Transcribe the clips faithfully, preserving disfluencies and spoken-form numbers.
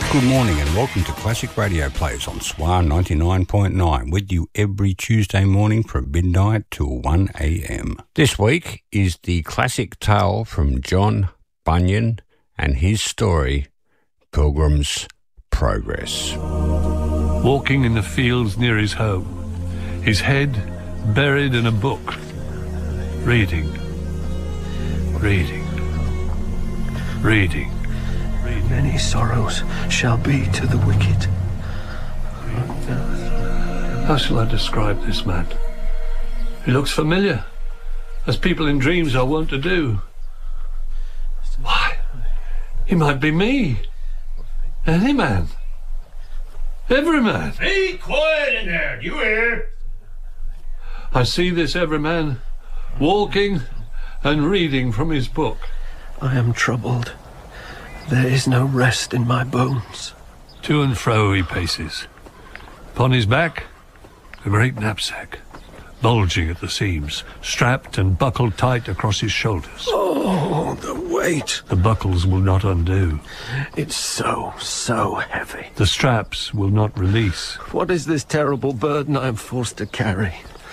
Good morning and welcome to Classic Radio Plays on S W R ninety-nine point nine, with you every Tuesday morning from midnight till one a.m. This week is the classic tale from John Bunyan and his story, Pilgrim's Progress. Walking in the fields near his home, his head buried in a book, reading, reading, reading. Many sorrows shall be to the wicked. How shall I describe this man? He looks familiar, as people in dreams are wont to do. Why, he might be me. Any man. Every man. Be quiet in there, do you hear? I see this every man walking and reading from his book. I am troubled. There is no rest in my bones. To and fro he paces. Upon his back, a great knapsack, bulging at the seams, strapped and buckled tight across his shoulders. Oh, the weight. The buckles will not undo. It's so, so heavy. The straps will not release. What is this terrible burden I am forced to carry?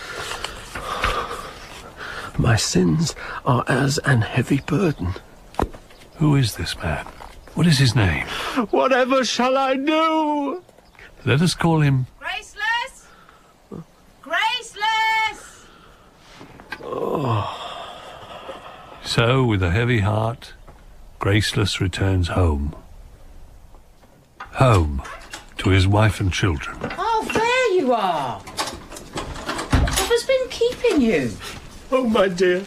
My sins are as an heavy burden. Who is this man? What is his name? Whatever shall I do? Let us call him... Graceless! Graceless! Oh. So, with a heavy heart, Graceless returns home. Home to his wife and children. Oh, there you are. What has been keeping you? Oh, my dear.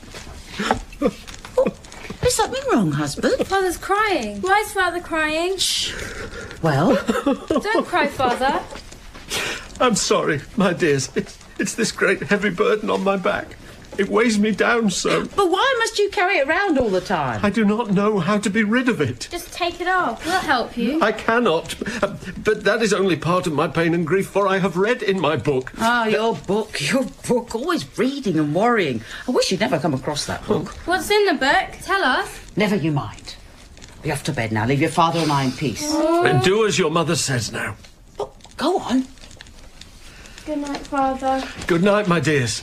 Is something wrong, husband? Father's crying. Why is Father crying? Shh. Well? Don't cry, Father. I'm sorry, my dears. It's, it's this great heavy burden on my back. It weighs me down so. But why must you carry it around all the time? I do not know how to be rid of it. Just take it off. We'll help you. I cannot. Uh, But that is only part of my pain and grief, for I have read in my book. Ah, your book, your book. Always reading and worrying. I wish you'd never come across that book. What's in the book? Tell us. Never you mind. Be off to bed now. Leave your father and I in peace. And do as your mother says now. Oh, go on. Good night, Father. Good night, my dears.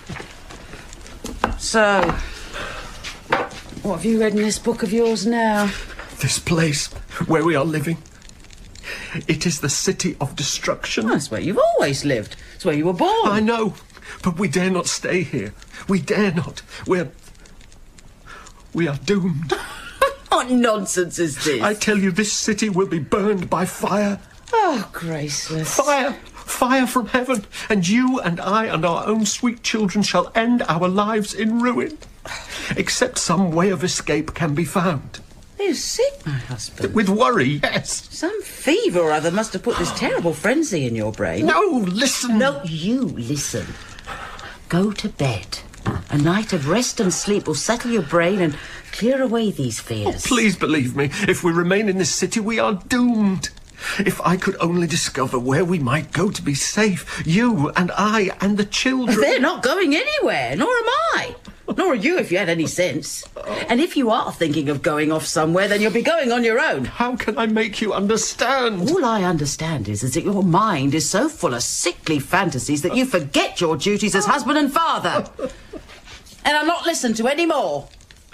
So, what have you read in this book of yours now? This place where we are living, it is the city of destruction. That's where you've always lived. It's where you were born. I know, but we dare not stay here. We dare not. We're... We are doomed. What nonsense is this? I tell you, this city will be burned by fire. Oh, Graceless. Fire! Fire from heaven, and you and I and our own sweet children shall end our lives in ruin. Except some way of escape can be found. You're sick, my husband. With worry, yes. Some fever or other must have put this terrible frenzy in your brain. No, listen. No, you listen. Go to bed. A night of rest and sleep will settle your brain and clear away these fears. Oh, please believe me, if we remain in this city, we are doomed. If I could only discover where we might go to be safe, you and I and the children... They're not going anywhere, nor am I. Nor are you, if you had any sense. And if you are thinking of going off somewhere, then you'll be going on your own. How can I make you understand? All I understand is, is that your mind is so full of sickly fantasies that you forget your duties as husband and father. And I'm not listened to any more.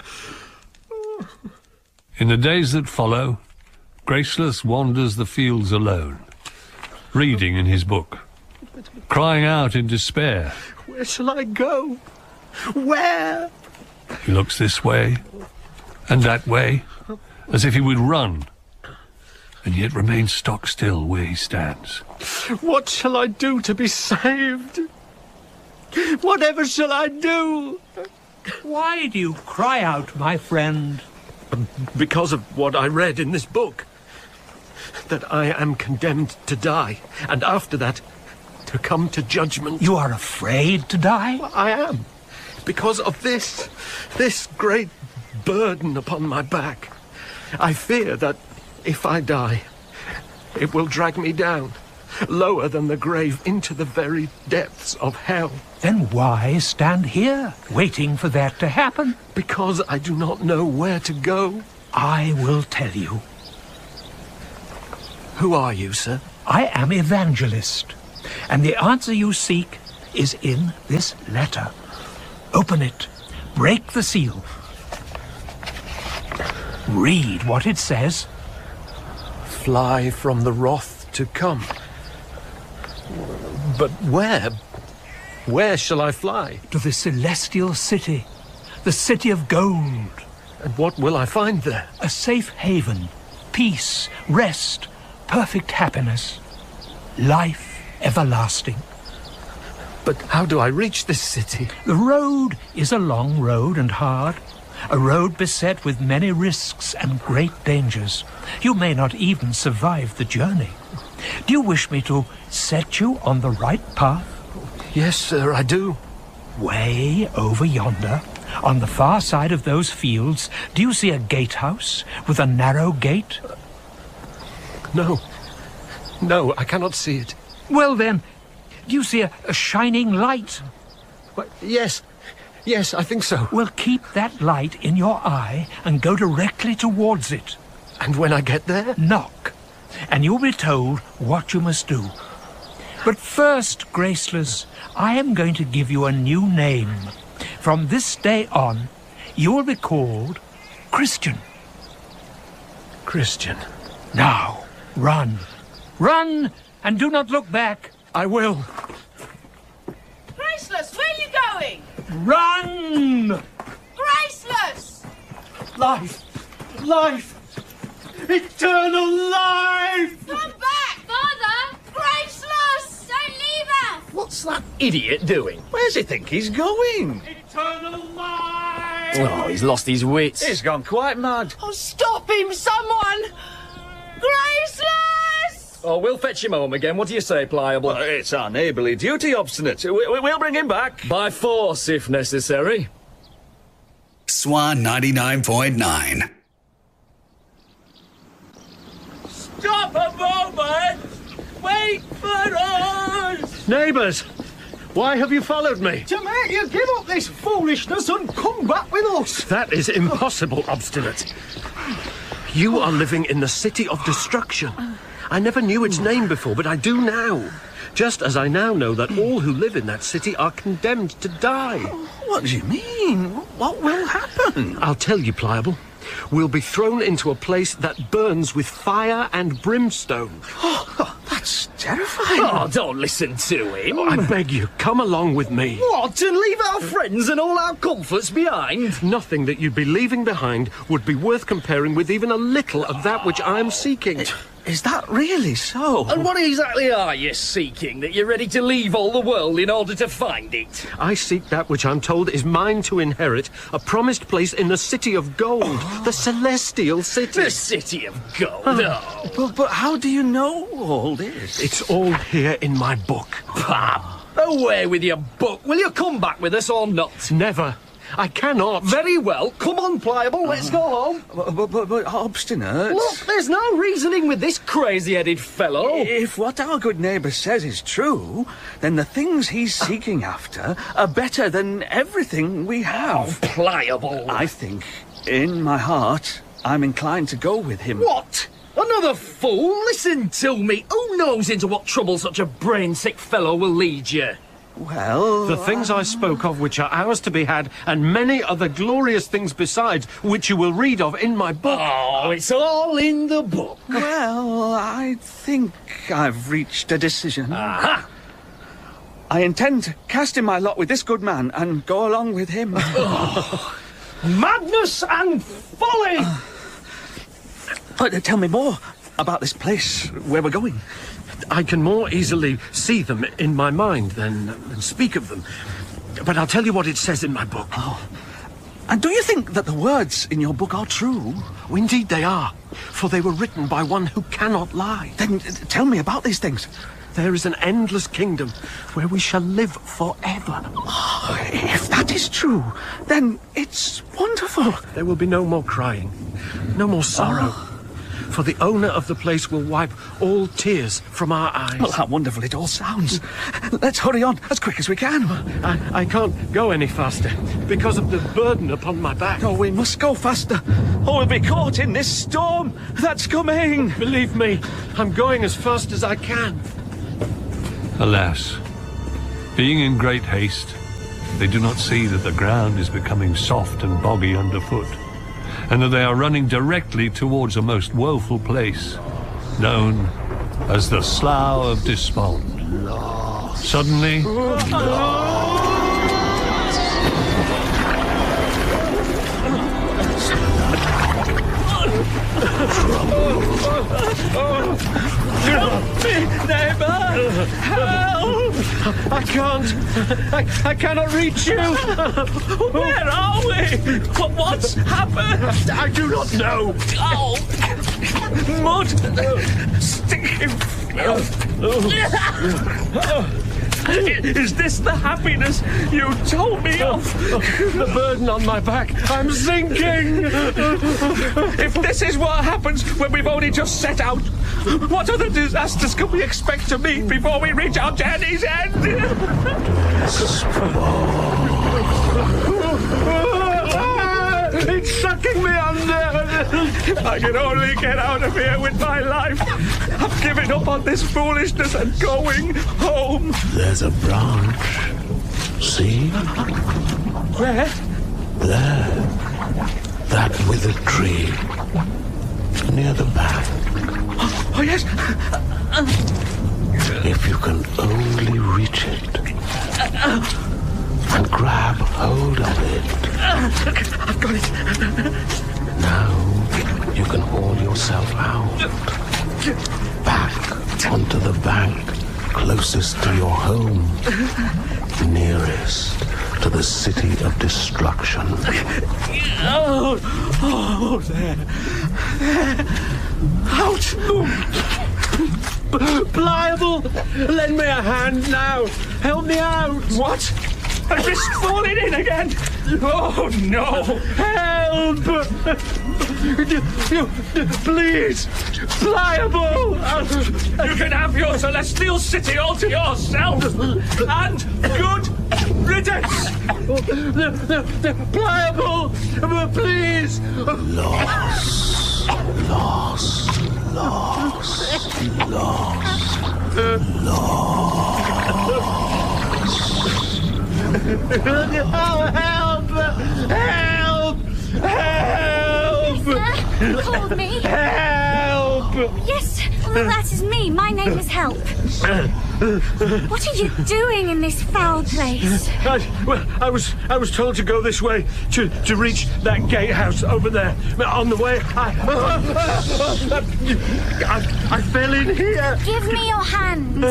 In the days that follow, Graceless wanders the fields alone, reading in his book, crying out in despair. Where shall I go? Where? He looks this way and that way, as if he would run, and yet remains stock still where he stands. What shall I do to be saved? Whatever shall I do? Why do you cry out, my friend? Because of what I read in this book. That I am condemned to die, and after that, to come to judgment. You are afraid to die? I am. Because of this, this great burden upon my back. I fear that if I die, it will drag me down, lower than the grave, into the very depths of hell. Then why stand here, waiting for that to happen? Because I do not know where to go. I will tell you. Who are you, sir? I am Evangelist, and the answer you seek is in this letter. Open it. Break the seal. Read what it says. Fly from the wrath to come. But where? Where shall I fly? To the celestial city, the city of gold. And what will I find there? A safe haven, peace, rest, perfect happiness, life everlasting. But how do I reach this city? The road is a long road and hard, a road beset with many risks and great dangers. You may not even survive the journey. Do you wish me to set you on the right path? Yes, sir, I do. Way over yonder, on the far side of those fields, do you see a gatehouse with a narrow gate? No. No, I cannot see it. Well then, do you see a, a shining light? What? Yes. Yes, I think so. Well, keep that light in your eye and go directly towards it. And when I get there? Knock, and you'll be told what you must do. But first, Graceless, I am going to give you a new name. From this day on, you will be called Christian. Christian. Now, run. Run, and do not look back. I will. Graceless, where are you going? Run! Graceless! Life! Life! Eternal life! Come back, Father! Graceless! Don't leave us! What's that idiot doing? Where's he think he's going? Eternal life! Oh, he's lost his wits. He's gone quite mad. Oh, stop him, someone! Graceless! Oh, we'll fetch him home again. What do you say, Pliable? Well, it's our neighbourly duty, Obstinate. We, we, we'll bring him back. By force, if necessary. Swan ninety-nine point nine. Stop a moment! Wait for us! Neighbours, why have you followed me? To make you give up this foolishness and come back with us. That is impossible, Obstinate. You are living in the City of Destruction. I never knew its name before, but I do now. Just as I now know that all who live in that city are condemned to die. What do you mean? What will happen? I'll tell you, Pliable. We'll be thrown into a place that burns with fire and brimstone. Oh, that's terrifying. Oh, don't listen to him. I beg you, come along with me. What, and leave our friends and all our comforts behind? Nothing that you'd be leaving behind would be worth comparing with even a little of that which I am seeking. Is that really so? And what exactly are you seeking, that you're ready to leave all the world in order to find it? I seek that which I'm told is mine to inherit, a promised place in the City of Gold, oh. the Celestial City. The City of Gold? Oh. But, but how do you know all this? It's all here in my book. Pam, away with your book. Will you come back with us or not? Never. I cannot. Very well. Come on, Pliable. Let's go home. But, but, but, but Obstinate... Look, there's no reasoning with this crazy-headed fellow. If what our good neighbour says is true, then the things he's seeking after are better than everything we have. Oh, Pliable. I think, in my heart, I'm inclined to go with him. What? Another fool? Listen to me. Who knows into what trouble such a brain-sick fellow will lead you? Well... The things I spoke of which are ours to be had, and many other glorious things besides, which you will read of in my book. Oh, it's all in the book. Well, I think I've reached a decision. Aha! I intend to cast in my lot with this good man and go along with him. Oh, madness and folly! Uh, but tell me more about this place where we're going. I can more easily see them in my mind than, than speak of them. But I'll tell you what it says in my book. Oh. And do you think that the words in your book are true? Oh, indeed they are, for they were written by one who cannot lie. Then uh, tell me about these things. There is an endless kingdom where we shall live forever. Oh, if that is true, then it's wonderful. There will be no more crying, no more sorrow. Oh. for the owner of the place will wipe all tears from our eyes. Well, how wonderful it all sounds. Let's hurry on as quick as we can. I, I can't go any faster because of the burden upon my back. Oh, we must go faster, or we'll be caught in this storm that's coming. Believe me, I'm going as fast as I can. Alas, being in great haste, they do not see that the ground is becoming soft and boggy underfoot, and that they are running directly towards a most woeful place, known as the Slough of Despond. Suddenly, Help me, neighbour! Help! I can't. I, I cannot reach you. Where are we? What, what's happened? I do not know. Oh! Mud! Stinking filth! Is this the happiness you told me of? The burden on my back. I'm sinking. If this is what happens when we've only just set out, what other disasters can we expect to meet before we reach our journey's end? It's sucking me under. If I can only get out of here with my life, I've given up on this foolishness and going home. There's a branch. See? Where? There. That withered tree. Near the back. Oh, yes. If you can only reach it and grab hold of it. I've got it. Now you can haul yourself out. Back onto the bank closest to your home. Nearest to the city of destruction. Oh, oh, there. There. Out. Pliable, lend me a hand now. Help me out. What? I risk falling in again. Oh, no. Help. Please. Pliable. You can have your celestial city all to yourself. And good riddance. Pliable. Please. Lost. Lost. Lost. Lost. Lost. Oh, help! Help! Help! Sir, you called me. Help! Yes, well, that is me. My name is Help. What are you doing in this foul place? I, well, I was I was told to go this way to, to reach that gatehouse over there. On the way, I, I I fell in here. Give me your hand.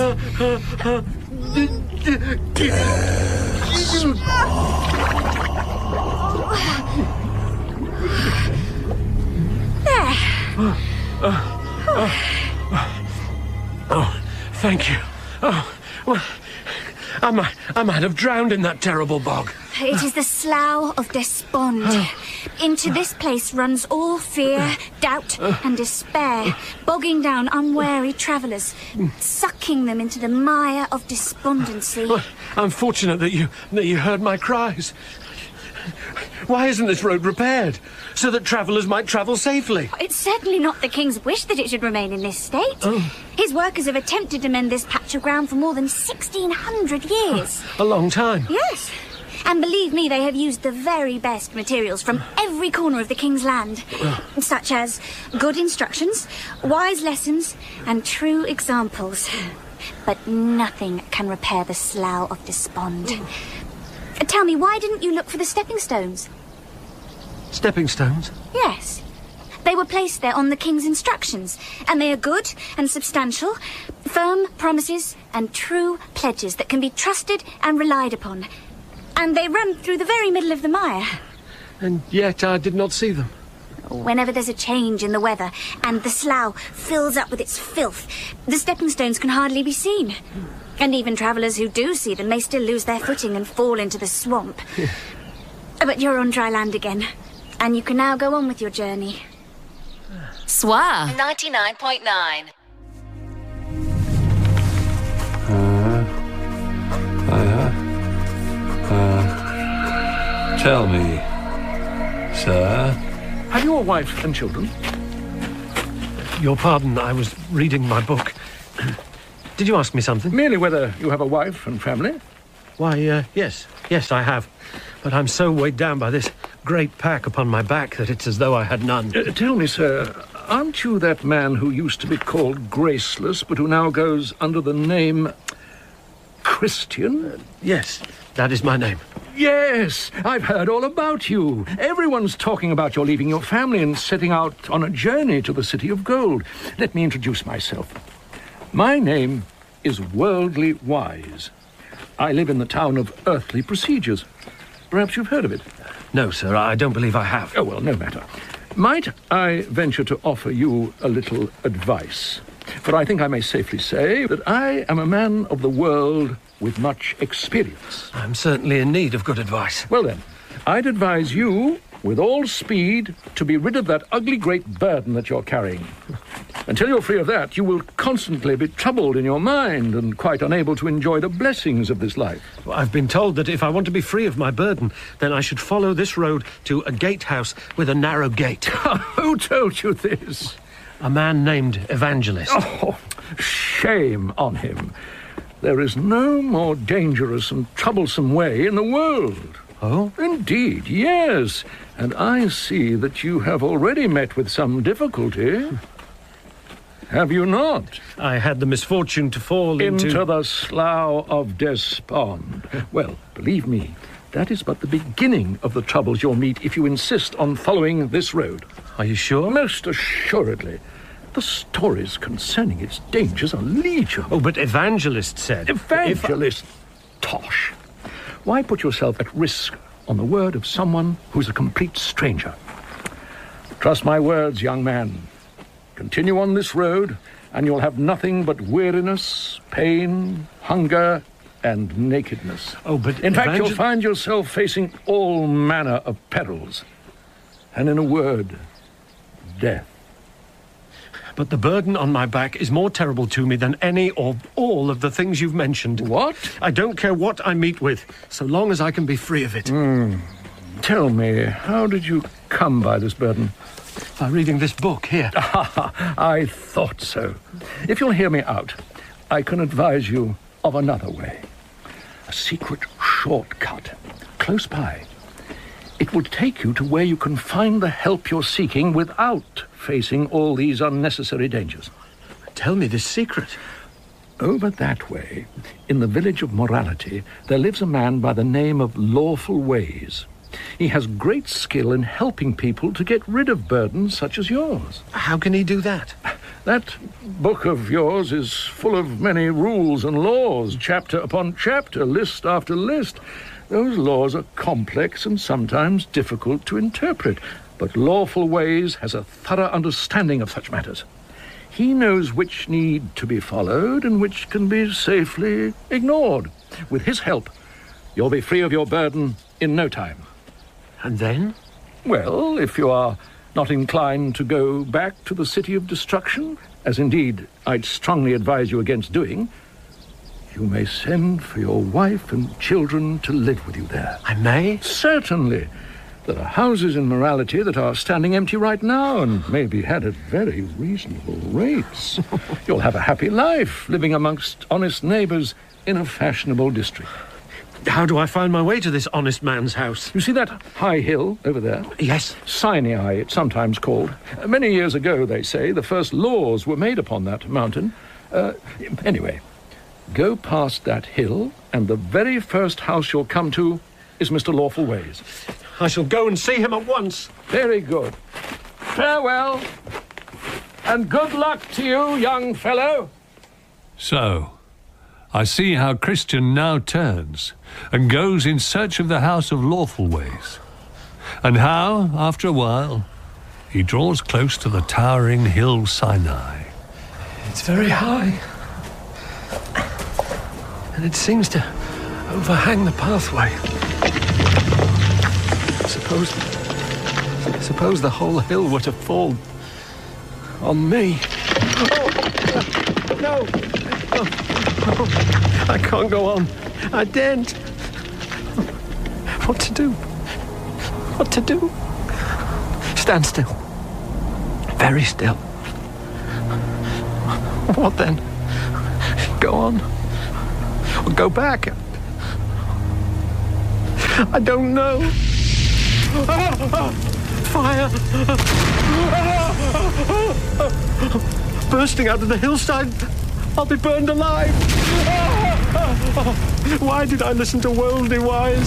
There. Oh, oh, oh, thank you. Oh, well, I might, I might have drowned in that terrible bog. It is the Slough of Despond. Into this place runs all fear, doubt, and despair, bogging down unwary travellers, sucking them into the mire of despondency. Well, I'm fortunate that you that you heard my cries. Why isn't this road repaired? So that travellers might travel safely. It's certainly not the King's wish that it should remain in this state. Oh. His workers have attempted to mend this patch of ground for more than sixteen hundred years. A long time. Yes. And believe me, they have used the very best materials from every corner of the King's land, such as good instructions, wise lessons, and true examples. But nothing can repair the Slough of Despond. Tell me, why didn't you look for the stepping stones? Stepping stones? Yes. They were placed there on the King's instructions, and they are good and substantial, firm promises and true pledges that can be trusted and relied upon. And they run through the very middle of the mire. And yet I did not see them. Whenever there's a change in the weather and the slough fills up with its filth, the stepping stones can hardly be seen. And even travellers who do see them may still lose their footing and fall into the swamp. But you're on dry land again, and you can now go on with your journey. S W A ninety-nine point nine. Uh, uh, uh, tell me, sir. Have you a wife and children? Your pardon, I was reading my book. Did you ask me something? Merely whether you have a wife and family. Why, uh, yes, yes, I have. But I'm so weighed down by this great pack upon my back that it's as though I had none. Uh, tell me, sir, aren't you that man who used to be called Graceless, but who now goes under the name Christian? Uh, yes, that is my name. Yes, I've heard all about you. Everyone's talking about your leaving your family and setting out on a journey to the City of Gold. Let me introduce myself. My name is Worldly Wise. I live in the town of Earthly Procedures. Perhaps you've heard of it? No, sir, I don't believe I have. Oh, well, no matter. Might I venture to offer you a little advice? For I think I may safely say that I am a man of the world with much experience. I'm certainly in need of good advice. Well, then, I'd advise you, with all speed, to be rid of that ugly great burden that you're carrying. Until you're free of that, you will constantly be troubled in your mind and quite unable to enjoy the blessings of this life. Well, I've been told that if I want to be free of my burden, then I should follow this road to a gatehouse with a narrow gate. Who told you this? A man named Evangelist. Oh, shame on him. There is no more dangerous and troublesome way in the world. Oh? Indeed, yes. And I see that you have already met with some difficulty. Have you not? I had the misfortune to fall into... Into the slough of despond. Well, believe me, that is but the beginning of the troubles you'll meet if you insist on following this road. Are you sure? Most assuredly. The stories concerning its dangers are legion. Oh, but Evangelist said... Evangelist? I... Tosh. Why put yourself at risk on the word of someone who's a complete stranger? Trust my words, young man. Continue on this road, and you'll have nothing but weariness, pain, hunger, and nakedness. Oh, but In fact, Evangel- you'll find yourself facing all manner of perils. And in a word, death. But the burden on my back is more terrible to me than any or all of the things you've mentioned. What? I don't care what I meet with, so long as I can be free of it. Mm. Tell me, how did you come by this burden? By reading this book here. I thought so. If you'll hear me out, I can advise you of another way. A secret shortcut, close by. It will take you to where you can find the help you're seeking without facing all these unnecessary dangers. Tell me this secret. Over that way, in the village of Morality, there lives a man by the name of Lawful Ways. He has great skill in helping people to get rid of burdens such as yours. How can he do that? That book of yours is full of many rules and laws, chapter upon chapter, list after list. Those laws are complex and sometimes difficult to interpret, but Lawful Ways has a thorough understanding of such matters. He knows which need to be followed and which can be safely ignored. With his help, you'll be free of your burden in no time. And then? Well, if you are not inclined to go back to the City of Destruction, as indeed I'd strongly advise you against doing, you may send for your wife and children to live with you there. I may? Certainly. There are houses in Morality that are standing empty right now and may be had at very reasonable rates. You'll have a happy life living amongst honest neighbours in a fashionable district. How do I find my way to this honest man's house? You see that high hill over there? Yes. Sinai, it's sometimes called. Many years ago, they say, the first laws were made upon that mountain. Uh, anyway, go past that hill, and the very first house you'll come to is Mister Lawful Ways. I shall go and see him at once. Very good. Farewell. And good luck to you, young fellow. So, I see how Christian now turns and goes in search of the house of Lawful Ways, and how, after a while, he draws close to the towering hill Sinai. It's very high, and it seems to overhang the pathway. Suppose, suppose the whole hill were to fall. on me. Oh, no! Oh, I can't go on. I daren't. What to do? What to do? Stand still. Very still. What then? Go on. Or go back? I don't know. Fire! Bursting out of the hillside. I'll be burned alive. Why did I listen to worldly wise?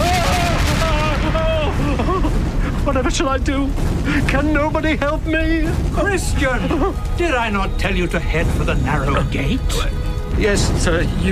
Whatever shall I do? Can nobody help me? Christian, did I not tell you to head for the narrow gate? Yes, sir. You